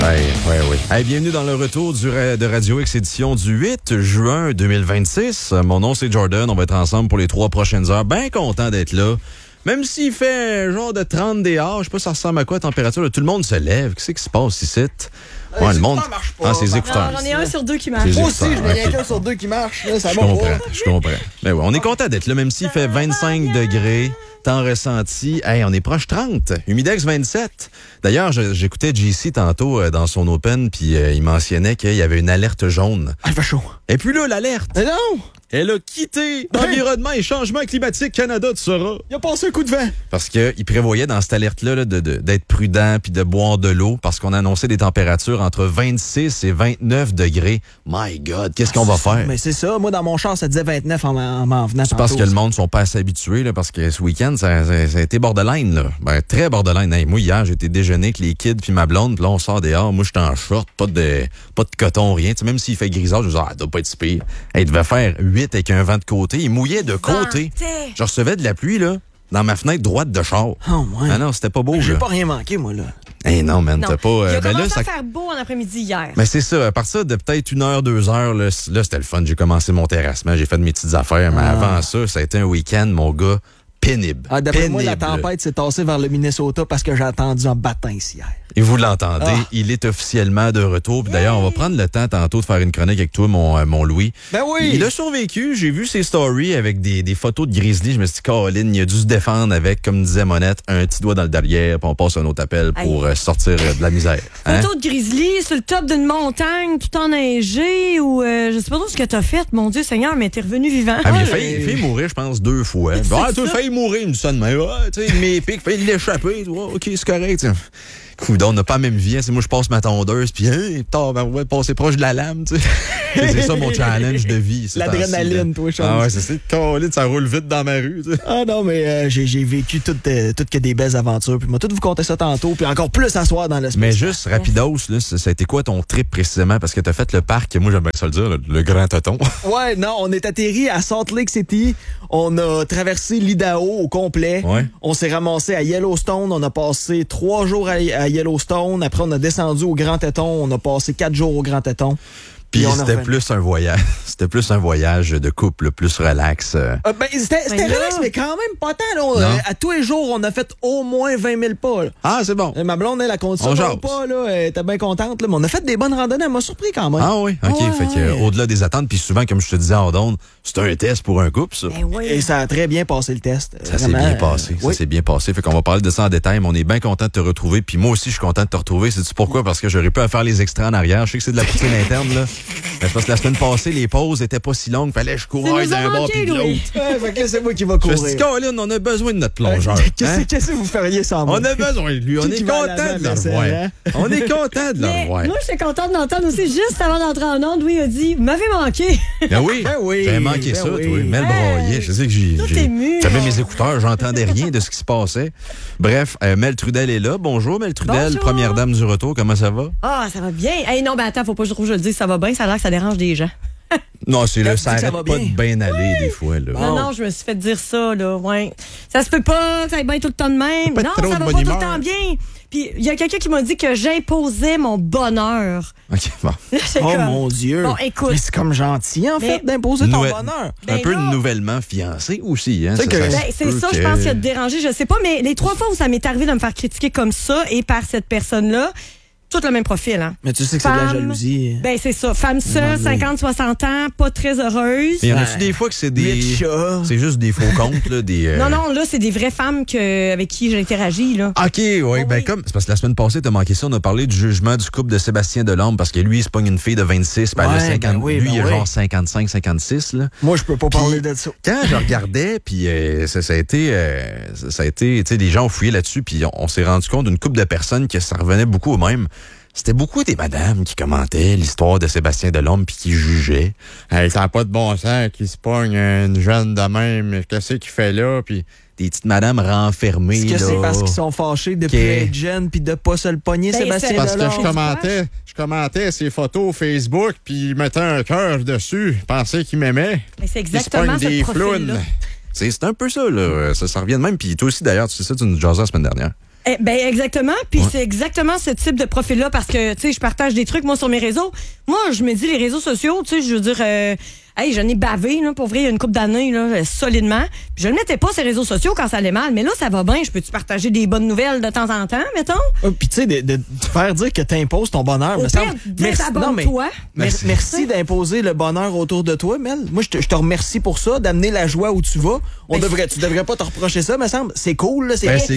Oui. Hey, bienvenue dans le retour de Radio X édition du 8 juin 2026. Mon nom, c'est Jordan. On va être ensemble pour les 3 prochaines heures. Bien content d'être là. Même s'il fait un genre de 30 dehors, je sais pas ça ressemble à quoi la température. Là, tout le monde se lève. Qu'est-ce qui se passe ici? Ouais, le monde marche pas. Ah, c'est les écouteurs. Non, j'en ai un sur deux qui marche. Moi aussi, je n'ai qu'un sur deux qui marche. Là, ça je comprends. Mais ouais, on est content d'être là, même s'il fait 25 degrés. Temps ressenti. Hey, on est proche 30. Humidex 27. D'ailleurs, j'écoutais JC tantôt dans son open, puis il mentionnait qu'il y avait une alerte jaune. Ah, il fait chaud. Et puis là, l'alerte. Mais non! Elle a quitté Environnement et Changement climatique Canada, tu sauras. Il a passé un coup de vent. Parce qu'il prévoyait dans cette alerte-là d'être prudent puis de boire de l'eau parce qu'on a annoncé des températures entre 26 et 29 degrés. My God, qu'est-ce qu'on va faire? Mais c'est ça. Moi, dans mon char, ça disait 29 en m'en venant. C'est parce que le monde ne sont pas assez habitués, là, parce que ce week-end, ça a été borderline. Là. Ben, très borderline. Hey, moi, hier, j'ai été déjeuner avec les kids puis ma blonde. Puis là, on sort dehors. Moi, j'étais en short, pas de coton, rien. T'sais, même s'il fait grisage, je me dis, ça doit pas être si pire. Hey, il devait faire 8 avec un vent de côté. Il mouillait de côté. Je recevais de la pluie, là, dans ma fenêtre droite de char. Oh, ouais. Ah non, c'était pas beau. J'ai là. pas rien manqué, moi, là. Hey, non, man, t'as pas. Il a ben commencé là, à faire beau en après-midi hier. Mais c'est ça. À partir de peut-être 1 heure, 2 heures, là c'était le fun. J'ai commencé mon terrassement, j'ai fait de mes petites affaires. Mais avant ça a été un week-end, mon gars, pénible. Ah, d'après moi, la tempête s'est tassée vers le Minnesota parce que j'ai attendu en battant ici hier. Et vous l'entendez, il est officiellement de retour. Puis d'ailleurs, on va prendre le temps tantôt de faire une chronique avec toi, mon Louis. Ben oui! Il a survécu. J'ai vu ses stories avec des photos de Grizzly. Je me suis dit, Caroline, il a dû se défendre avec, comme disait Monette, un petit doigt dans le derrière. Puis on passe un autre appel pour sortir de la misère. Hein? Photo de Grizzly sur le top d'une montagne, tout enneigé, ou je sais pas trop ce que t'as fait. Mon Dieu Seigneur, mais t'es revenu vivant. Ah, mais il a failli mourir, je pense, 2 fois. Ah, tu as failli mourir, une sonne, mais tu sais, mes pics, failli l'échapper. OK, c'est correct. T'sais. Coudon, on n'a pas la même vie. Hein. Moi, je passe ma tondeuse, puis on va passer proche de la lame. C'est ça mon challenge de vie. L'adrénaline, toi, Charles. Ah ouais, c'est ça. Caroline, ça roule vite dans ma rue. T'sais. Ah non, mais j'ai vécu toutes que des belles aventures. Puis moi, tout vous compter ça tantôt, puis encore plus à soir dans le Mais juste, rapidos, là, ça a été quoi ton trip précisément? Parce que t'as fait le parc, moi, j'aime bien ça le dire, le Grand Toton. Ouais, non, on est atterri à Salt Lake City. On a traversé l'Idaho au complet. Ouais. On s'est ramassé à Yellowstone. On a passé 3 jours à Yellowstone. Après, on a descendu au Grand Teton. On a passé 4 jours au Grand Teton. Puis c'était plus un voyage. C'était plus un voyage de couple, plus relax. C'était relax, mais quand même pas tant. Là. À tous les jours, on a fait au moins 20 000 pas. Là. Ah, c'est bon. Ma blonde, elle a condition de pas. Là, elle était bien contente. Là, mais on a fait des bonnes randonnées. Elle m'a surpris quand même. Ah oui? OK. Fait que, au-delà des attentes, puis souvent, comme je te disais en ondes, c'est un test pour un couple, ça. Et ça a très bien passé le test. Ça s'est bien passé. Ça s'est bien passé. Fait qu'on va parler de ça en détail, mais on est bien content de te retrouver. Puis moi aussi, je suis content de te retrouver. Sais-tu pourquoi? Parce que j'aurais pu faire les extraits en arrière. Je sais que c'est de la poutine interne, là. Mais parce que la semaine passée, les pauses étaient pas si longues. Fallait que je couraille d'un bord puis de l'autre. Fait que c'est moi qui va courir. Je me suis dit, Colin, on a besoin de notre plongeur. Qu'est-ce que vous feriez sans moi? On a besoin de lui. On est content de le revoir. On est content de le revoir. Moi, je suis contente d'entendre aussi, juste avant d'entrer en onde, Louis a dit, vous m'avez manqué. Ben oui. J'avais manqué ça, toi. Mel broyait. Je sais que j'avais mes écouteurs, j'entendais rien de ce qui se passait. Bref, Mel Trudel est là. Bonjour, Mel Trudel, Bonjour. première dame du retour. Comment ça va? Ah, ça va bien. Hey, non, ben attends, faut pas trop que je le dise, ça va bien. Ça a l'air que ça dérange des gens. Non, c'est là, ça ça arrête va pas bien. de bien aller des fois. Là. Non, je me suis fait dire ça, là, ouais. Ça se peut pas, ça va bien tout le temps de même. Pas Non, trop ça de va bonne pas tout humeur. le temps bien. Puis, il y a quelqu'un qui m'a dit que j'imposais mon bonheur. OK, bon. Oh mon Dieu. Bon, écoute. Mais c'est comme gentil, en fait, d'imposer ton bonheur. Un peu non. nouvellement fiancé aussi. Hein, C'est que- C'est ça, je pense qu'il a dérangé, je sais pas, mais les 3 fois où ça m'est arrivé de me faire critiquer comme ça et par cette personne-là, tout le même profil, hein. Mais tu sais que c'est de la Femme, jalousie. Ben, c'est ça. Femme seule, 50-60 ans, pas très heureuse. Mais y en a-tu des fois que c'est des. 8 chats. C'est juste des faux comptes, là, des. Non, là, c'est des vraies femmes avec qui j'ai interagi, là. OK, oui, ben comme. C'est parce que la semaine passée, t'as manqué ça, on a parlé du jugement du couple de Sébastien Delorme, parce que lui, il se pogne une fille de 26, puis elle a 50. Lui, il a genre 55, 56, là. Moi, je peux pas parler de ça. Quand je regardais, puis ça a été, tu sais, les gens ont fouillé là-dessus, puis on s'est rendu compte d'une couple de personnes que ça revenait beaucoup au même. C'était beaucoup des madames qui commentaient l'histoire de Sébastien Delorme puis qui jugeaient. Elle n'a pas de bon sens qui se pogne une jeune de même. Qu'est-ce qu'il fait là? Puis des petites madames renfermées. Est-ce que là. c'est parce qu'ils sont fâchés de plus être jeunes puis de pas se le pogner, Ben, Sébastien c'est Parce que Delorme? je commentais ses photos Facebook puis il mettait un cœur dessus. Je pensais qu'il m'aimait. Mais c'est Il se exactement pogne ce des profil-là. flounes. C'est un peu ça, là. Ça revient de même. Puis toi aussi, d'ailleurs, tu sais ça, tu nous jasais la semaine dernière. Ben exactement, puis c'est exactement ce type de profil-là parce que, tu sais, je partage des trucs, moi, sur mes réseaux. Moi, je me dis, les réseaux sociaux, tu sais, je veux dire... Hey, j'en ai bavé, là, pour vrai, il y a une couple d'années, là, solidement. Puis je ne mettais pas ces réseaux sociaux quand ça allait mal. Mais là, ça va bien. Je peux-tu partager des bonnes nouvelles de temps en temps, mettons? Puis tu sais, de faire dire que t'imposes ton bonheur, Au me pire, semble. désabonne-toi. Merci d'imposer le bonheur autour de toi, Mel. Moi, je te remercie pour ça, d'amener la joie où tu vas. Tu devrais pas te reprocher ça, me semble. C'est cool, là. C'est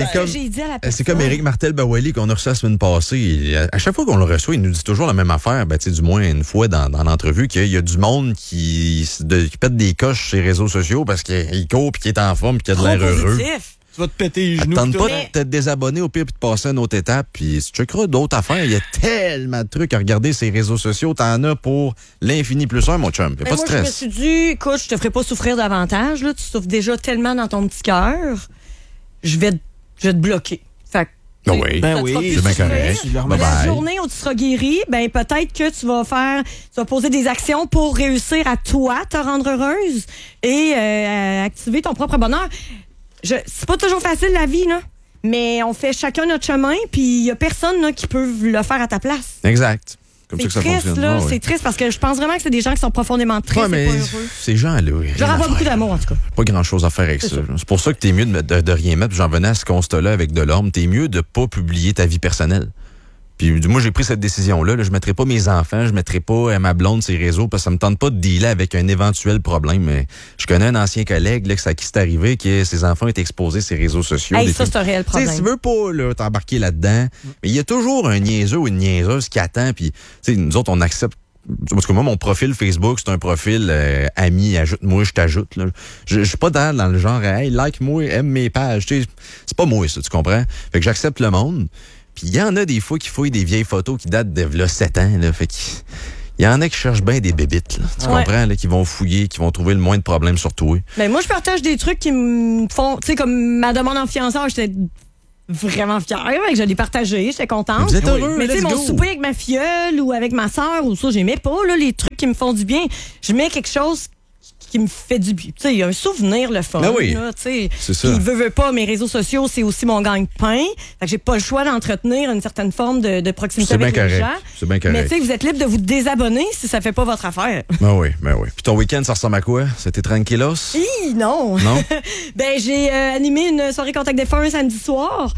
comme Éric Martel-Bawali qu'on a reçu la semaine passée. À chaque fois qu'on le reçoit, il nous dit toujours la même affaire. Ben, du moins une fois dans l'entrevue, qu'il y a du monde qui pète des coches sur les réseaux sociaux parce qu'il court puis qu'il est en forme puis qu'il a de l'air heureux. Tu vas te péter les genoux. Tente pas de te désabonner au pire puis de passer à une autre étape. Puis si tu checkeras d'autres affaires, il y a tellement de trucs à regarder ces réseaux sociaux. T'en as pour l'infini plus un, mon chum. Y'a pas de stress. Moi, je me suis dit, écoute, je te ferai pas souffrir davantage. Là. Tu souffres déjà tellement dans ton petit cœur. Je vais te bloquer. Fait que, oui, c'est bien correct. La journée où tu seras guéri, ben peut-être que tu vas poser des actions pour réussir à toi te rendre heureuse et activer ton propre bonheur. C'est pas toujours facile la vie, là, mais on fait chacun notre chemin, puis il y a personne là, qui peut le faire à ta place. Exact. Comme c'est ça que triste, ça fonctionne. là. C'est triste parce que je pense vraiment que c'est des gens qui sont profondément tristes et pas heureux. Ces gens-là, j'aurais pas beaucoup d'amour, en tout cas. Pas grand-chose à faire avec ça. C'est pour ça que t'es mieux de rien mettre. J'en venais à ce constat-là avec Delorme. T'es mieux de pas publier ta vie personnelle. Puis moi, j'ai pris cette décision-là. Là. Je mettrai pas mes enfants, je mettrai pas ma blonde sur les réseaux parce que ça me tente pas de dealer avec un éventuel problème. Mais je connais un ancien collègue là, à qui c'est arrivé que ses enfants étaient exposés sur les réseaux sociaux. Hey, ça, c'est un réel problème. Si tu veux pas là, t'embarquer là-dedans, mais il y a toujours un niaiseux ou une niaiseuse qui attend. Puis nous autres, on accepte. Parce que moi, mon profil Facebook, c'est un profil ami, ajoute-moi, je t'ajoute. Là. Je suis pas dans le genre, hey, like-moi, aime mes pages. C'est pas moi, ça, tu comprends? Fait que j'accepte le monde. Puis il y en a des fois qui fouillent des vieilles photos qui datent de 7 ans. Là, fait qu'il y en a qui cherchent bien des bébites. Là, tu comprends? Là, qui vont fouiller, qui vont trouver le moins de problèmes sur toi. Ben, moi, je partage des trucs qui me font... Tu sais, comme ma demande en fiançailles, j'étais vraiment fière. Que je l'ai partagé, j'étais contente. Mais vous êtes heureux, mais tu sais, mon souper avec ma filleule ou avec ma sœur ou ça, j'aimais pas là, les trucs qui me font du bien. Je mets quelque chose qui me fait du bien. Tu sais, il y a un souvenir, le fun. Ben oui, là, c'est ça. Puis, veut pas, mes réseaux sociaux, c'est aussi mon gagne-pain. Fait que j'ai pas le choix d'entretenir une certaine forme de proximité avec les gens. C'est bien correct. Mais tu sais, vous êtes libre de vous désabonner si ça fait pas votre affaire. Ben oui. Puis ton week-end, ça ressemble à quoi? C'était tranquillos? Non. Non? Ben, j'ai animé une soirée Contact Défunt un samedi soir.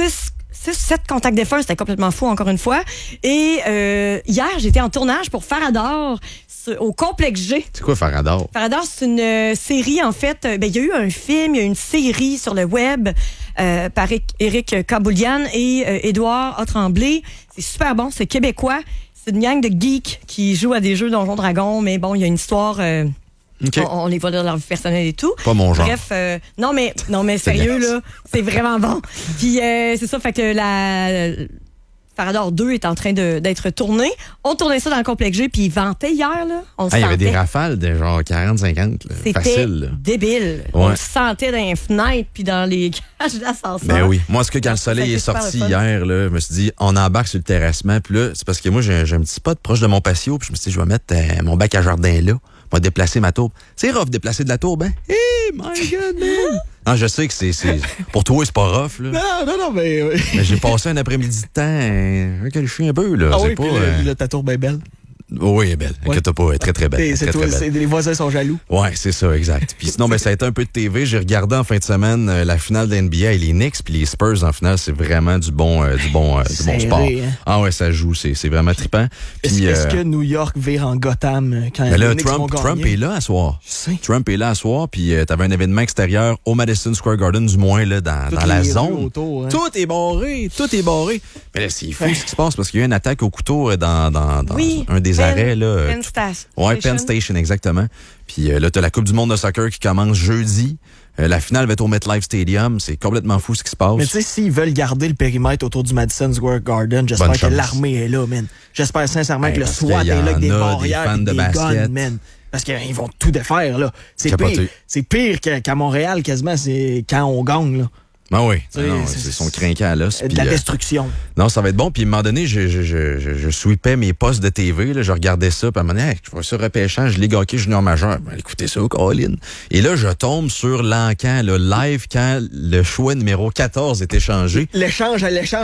7 contacts défunts, c'était complètement fou, encore une fois. Et hier, j'étais en tournage pour Farador au Complexe G. C'est quoi Farador? Farador, c'est une série, en fait. Ben, il y a eu un film, il y a eu une série sur le web par Éric Kaboulian et Édouard Tremblay. C'est super bon, c'est québécois. C'est une gang de geeks qui jouent à des jeux Donjons Dragons, mais bon, il y a une histoire... Okay. On les voit dans leur vie personnelle et tout. Pas mon genre. Bref, non mais sérieux là, c'est vraiment bon. Puis c'est ça, fait que la Farador 2 est en train d'être tourné. On tournait ça dans le Complexe G, puis il ventait hier là. Il y avait des rafales de genre 40-50, c'était facile. Là. Débile. Ouais. On le sentait dans les fenêtres puis dans les cages d'ascenseur. Ben oui. Moi, ce que quand le soleil est sorti hier, là, je me suis dit, on embarque sur le terrassement. Puis là, c'est parce que moi, j'ai un petit spot proche de mon patio, puis je me suis dit, je vais mettre mon bac à jardin là. Je vais déplacer ma tourbe. C'est rough déplacer de la tourbe, hein? Hey, my God, man! Non, je sais que c'est pour toi, c'est pas rough, là. Non, mais... Mais j'ai passé un après-midi de temps avec le chien un peu, là. Ah c'est oui, pas, puis ta tourbe est belle. Oui, elle est belle. Inquiète pas, elle est très, très belle. Les voisins sont jaloux. Ouais, c'est ça, exact. Puis sinon, ça a été un peu de TV. J'ai regardé en fin de semaine la finale de NBA et les Knicks, puis les Spurs en finale, c'est vraiment du bon sport. Hein? Ah ouais, ça joue, c'est vraiment trippant. Est-ce que New York vire en Gotham quand les Knicks Trump, vont gagner? Trump est là à soir. Je sais. Trump est là à soir, puis t'avais un événement extérieur au Madison Square Garden, du moins là dans la zone. Autour, hein? Tout est barré. Mais là, c'est fou ce qui se passe parce qu'il y a eu une attaque au couteau dans un des arrêts là. Penn Station. Ouais, Penn Station, exactement. Puis là, t'as la Coupe du monde de soccer qui commence jeudi. La finale va être au MetLife Stadium. C'est complètement fou ce qui se passe. Mais tu sais, s'ils veulent garder le périmètre autour du Madison Square Garden, j'espère que l'armée est là, man. J'espère sincèrement que le SWAT est là avec des barrières et des guns, man. Parce qu'ils vont tout défaire, là. C'est pire qu'à Montréal, quasiment, c'est quand on gagne, là. Ah oui, ils sont crinqués à l'os. De la destruction. Non, ça va être bon. Puis à un moment donné, je sweepais mes postes de TV, là, je regardais ça, puis à un moment donné, je vois ça repêchant, je l'ai hockey junior majeur. Ben, écoutez ça, Colin. Et là, je tombe sur l'encan, le live, quand le choix numéro 14 est échangé. L'échange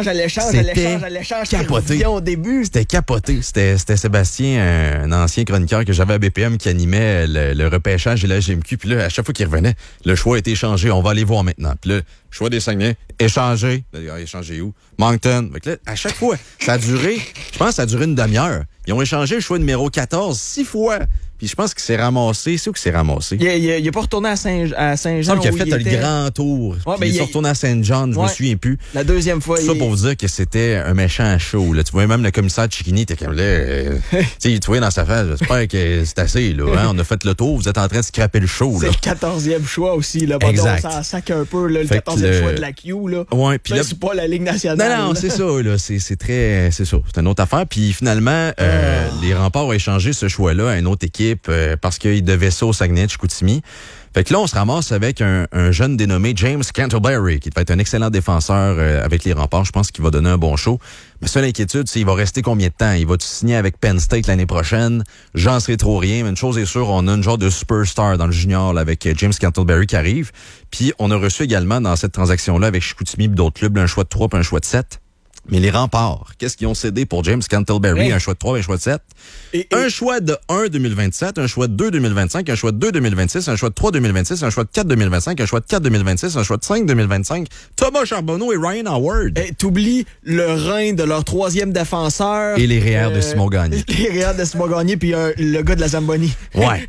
capoté au début. C'était capoté. C'était Sébastien, un ancien chroniqueur que j'avais à BPM, qui animait le repêchage et la GMQ. Puis là, à chaque fois qu'il revenait, le choix a été échangé. On va aller voir maintenant. Puis là, choix des Saguenay, échangé. Échangé où? Moncton. Donc là, à chaque fois, ça a duré, je pense que ça a duré une demi-heure. Ils ont échangé le choix numéro 14 6 fois. Puis je pense qu'il s'est ramassé. C'est où qu'il s'est ramassé? Il est pas retourné à Saint-Jean. Il semble qu'il a fait le grand tour. Ouais, il est retourné à Saint-Jean, je me souviens plus. La deuxième fois. Tout ça pour vous dire que c'était un méchant show. Là. Tu voyais même le commissaire de Chiquini, t'es comme là. Tu voyais dans sa face, j'espère que c'est assez. Là, hein? On a fait le tour, vous êtes en train de scraper le show. C'est le 14e choix aussi. Là. Exact. On s'en sac un peu, là, le 14e choix de la Q. Là. Ouais, puis là, c'est pas la Ligue nationale. Non, c'est ça. Là. C'est ça. C'est une autre affaire. Puis finalement, les Remparts ont échangé ce choix-là à une autre équipe parce qu'ils devaient ça au Saguenay de Chicoutimi. Fait que là, on se ramasse avec un jeune dénommé James Canterbury, qui va être un excellent défenseur avec les Remparts. Je pense qu'il va donner un bon show. Ma seule inquiétude, c'est qu'il va rester combien de temps? Il va signer avec Penn State l'année prochaine? J'en sais trop rien, mais une chose est sûre, on a une genre de superstar dans le junior là, avec James Canterbury qui arrive. Puis on a reçu également dans cette transaction-là avec Chicoutimi et d'autres clubs un choix de 3 puis un choix de 7. Mais les Remparts, qu'est-ce qu'ils ont cédé pour James Canterbury? Un choix de 3 et un choix de 7. Un choix de 1 2027, un choix de 2 2025, un choix de 2 2026, un choix de 3 2026, un choix de 4 2025, un choix de 4 2026, un choix de 5 2025. Thomas Charbonneau et Ryan Howard. T'oublies le rein de leur troisième défenseur. Et les REER de Simon Gagné. Les REER de Simon Gagné, puis le gars de la Zamboni. Ouais.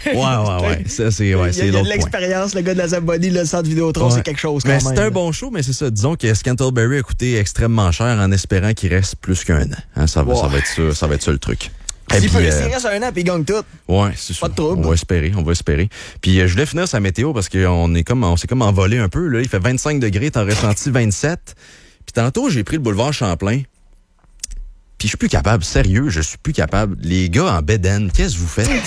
Ça, c'est l'autre point. Il y a de l'expérience, le gars de la Zamboni, le centre Vidéotron, c'est quelque chose quand même. C'est un bon show, mais c'est ça. Disons que Canterbury a coûté extrêmement cher en espérant qu'il reste plus qu'un an. Hein, ça va être ça le truc. S'il reste un an, puis il gagne tout. Ouais, c'est pas de trouble. On va espérer. Puis je voulais finir sa météo parce qu'on s'est comme envolé un peu. Là. Il fait 25 degrés, t'en ressenti 27. Puis tantôt, j'ai pris le boulevard Champlain. Puis je suis plus capable, sérieux, je suis plus capable. Les gars en bédaine, qu'est-ce que vous faites?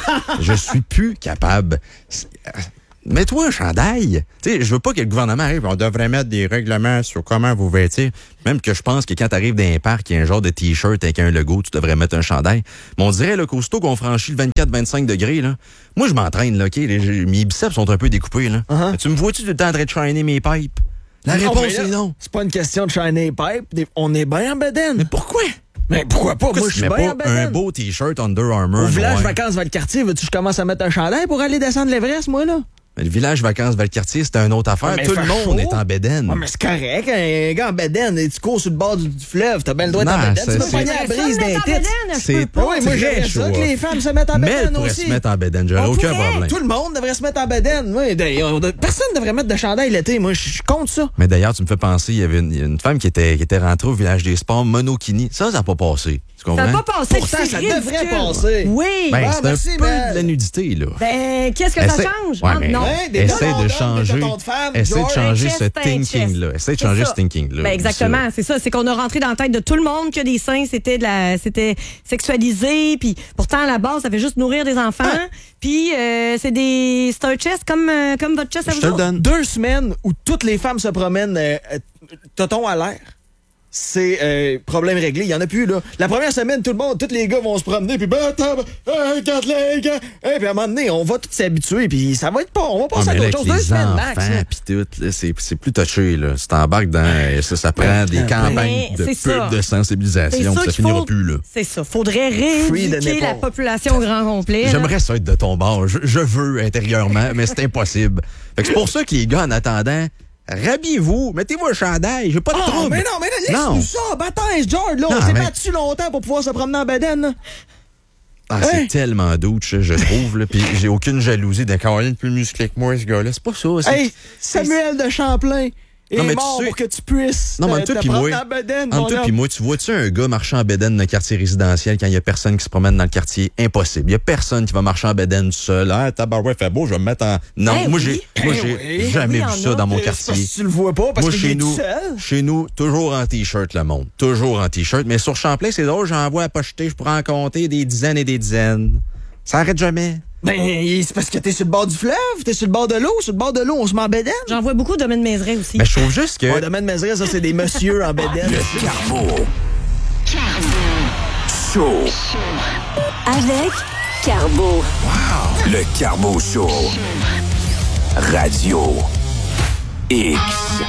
Je suis plus capable. Mets-toi un chandail. Tu sais, je veux pas que le gouvernement arrive. On devrait mettre des règlements sur comment vous vêtir. Même que je pense que quand t'arrives dans un parc, il y a un genre de T-shirt avec un logo, tu devrais mettre un chandail. Mais on dirait, là, qu'aussitôt qu'on franchit le 24-25 degrés, là, moi, je m'entraîne, là, OK? Mes biceps sont un peu découpés, là. Mais tu me vois-tu tout le temps en train de shiner mes pipes? La réponse, c'est non. C'est pas une question de shiner les pipes. On est bien en bedaine. Mais pourquoi? Mais pourquoi pas? Moi, je suis bien en bedaine. Un beau T-shirt Under Armour. Au village vacances Valcartier, veux-tu que je commence à mettre un chandail pour aller descendre l'Everest, moi, là? Mais le village vacances Valcartier, c'était une autre affaire. Tout le monde est en bédaine. Mais c'est correct, un gars en bédaine, tu cours sur le bord du fleuve, t'as bien le droit d'être en bédaine. Tu peux pogner la brise d'un titre. C'est pas moi, j'aimerais ça que les femmes se mettent en bédaine aussi. Mais se mettre en bédaine, j'aurais aucun problème. Tout le monde devrait se mettre en bédaine. Personne ne devrait mettre de chandail l'été. Moi, je suis contre ça. Mais d'ailleurs, tu me fais penser, il y avait une femme qui était rentrée au village des sports, Monokini. Ça n'a pas passé. Ça n'a pas passé. Pourtant, ça devrait passer. Oui. Ben, c'est un peu de la nudité, là. Ben, qu'est-ce que ça change? Ouais, non. Essaie de changer ce thinking-là. Essaie de changer ce thinking-là. Ben, exactement, c'est ça. C'est qu'on a rentré dans la tête de tout le monde que des seins, c'était sexualisé. Puis pourtant, à la base, ça fait juste nourrir des enfants. Puis c'est un chest comme votre chest à vous. Je te le donne. 2 semaines où toutes les femmes se promènent toton à l'air. C'est problème réglé. Il y en a plus, là. La première semaine, tous les gars vont se promener, puis regarde les gars. Et puis à un moment donné, on va tous s'habituer, puis ça va être pas. On va passer à d'autres choses. 2 semaines max. Puis tout, là, c'est plus touché, là. Si t'embarques dans ça prend des campagnes de pub, de sensibilisation, ça finira plus, là. C'est ça. Faudrait rééduquer la population au grand complet. J'aimerais ça être de ton bord. Je veux intérieurement, mais c'est impossible. Fait que c'est pour ça que les gars, en attendant, rhabillez-vous, mettez-vous un chandail, j'ai pas de trouble. Mais non, laisse-nous ça, baptise, George, là. On s'est battu longtemps pour pouvoir se promener en bedaine. C'est tellement douche, je trouve, là. Puis j'ai aucune jalousie d'un Caroline plus musclé que moi, ce gars-là. C'est pas ça. Samuel de Champlain est mort pour que tu puisses te prendre en bedaine. Entre toi puis moi, tu vois-tu un gars marchant en bedaine dans le quartier résidentiel quand il y a personne qui se promène dans le quartier? Impossible. Il y a personne qui va marcher en bedaine seul. Tabarouette, fait beau, je vais me mettre en... Non, moi, j'ai jamais vu ça dans mon quartier. Tu le vois pas parce que chez nous, chez nous, toujours en T-shirt, le monde. Toujours en T-shirt. Mais sur Champlain, c'est drôle, j'en vois à pocheter, je pourrais en compter des dizaines et des dizaines. Ça arrête jamais. Ben, c'est parce que t'es sur le bord du fleuve, t'es sur le bord de l'eau. Sur le bord de l'eau, on se met en bédaine. J'en vois beaucoup Domaine Mézeray aussi. Mais je trouve juste que... Ouais, domaine Mézeray, ça, c'est des messieurs en bédaine. Le Carbo. Show. Avec Carbo. Le Carbo Show. Radio X.